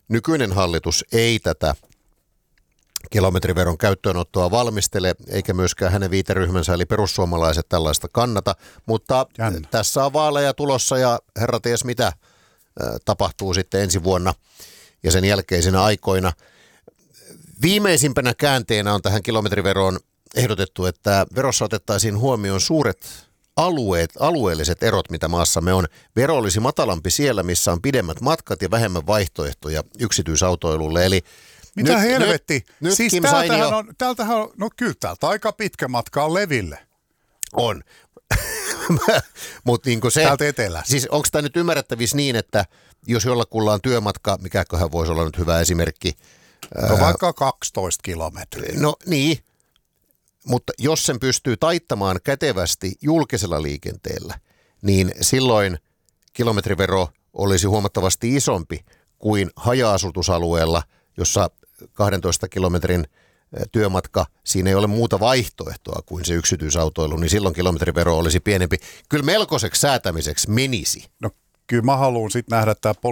nykyinen hallitus ei tätä kilometriveron käyttöönottoa valmistele, eikä myöskään hänen viiteryhmänsä eli perussuomalaiset tällaista kannata, mutta tässä on vaaleja tulossa ja herra ties mitä tapahtuu sitten ensi vuonna ja sen jälkeisinä aikoina. Viimeisimpänä käänteenä on tähän kilometriveroon ehdotettu, että verossa otettaisiin huomioon suuret alueelliset erot, mitä maassamme on. Vero olisi matalampi siellä, missä on pidemmät matkat ja vähemmän vaihtoehtoja yksityisautoilulle. Eli mitä helvetti? Nyt siis Kim täältähän on, no kyllä täältä aika pitkä matka on Leville. On. Mut niinku se, täältä etelästä. Siis onko tämä nyt ymmärrettävissä niin, että jos jollakulla on työmatka, mikäköhän voisi olla nyt hyvä esimerkki? No vaikka 12 kilometriä. No niin, mutta jos sen pystyy taittamaan kätevästi julkisella liikenteellä, niin silloin kilometrivero olisi huomattavasti isompi kuin haja-asutusalueella, jossa 12 kilometrin työmatka, siinä ei ole muuta vaihtoehtoa kuin se yksityisautoilu, niin silloin kilometrivero olisi pienempi. Kyllä melkoiseksi säätämiseksi menisi. No kyllä mä haluan sitten nähdä tämä